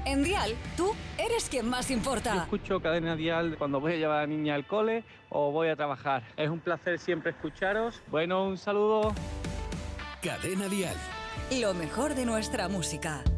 En Dial, tú eres quien más Yo importa. escucho Cadena Dial cuando voy a llevar a la niña al cole o voy a trabajar. Es un placer siempre escucharos. Bueno, un saludo. Cadena Dial. Lo mejor de nuestra música.